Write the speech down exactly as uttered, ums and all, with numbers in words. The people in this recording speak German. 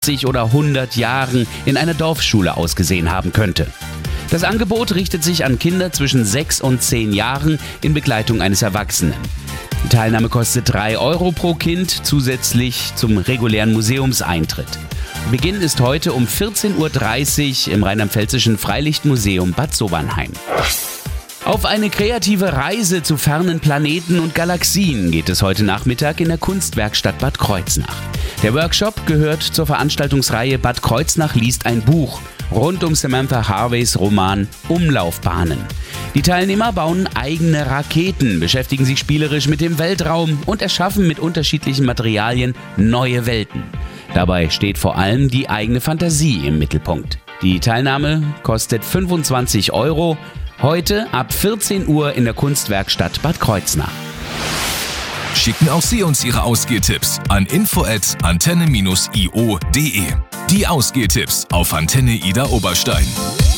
oder hundert Jahren in einer Dorfschule ausgesehen haben könnte. Das Angebot richtet sich an Kinder zwischen sechs und zehn Jahren in Begleitung eines Erwachsenen. Die Teilnahme kostet drei Euro pro Kind zusätzlich zum regulären Museumseintritt. Beginn ist heute um vierzehn Uhr dreißig im rheinland-pfälzischen Freilichtmuseum Bad Sobernheim. Auf eine kreative Reise zu fernen Planeten und Galaxien geht es heute Nachmittag in der Kunstwerkstatt Bad Kreuznach. Der Workshop gehört zur Veranstaltungsreihe Bad Kreuznach liest ein Buch rund um Samantha Harveys Roman Umlaufbahnen. Die Teilnehmer bauen eigene Raketen, beschäftigen sich spielerisch mit dem Weltraum und erschaffen mit unterschiedlichen Materialien neue Welten. Dabei steht vor allem die eigene Fantasie im Mittelpunkt. Die Teilnahme kostet fünfundzwanzig Euro. Heute ab vierzehn Uhr in der Kunstwerkstatt Bad Kreuznach. Schicken auch Sie uns Ihre Ausgehtipps an info at antenne dash i o punkt de. Die Ausgehtipps auf Antenne Ida Oberstein.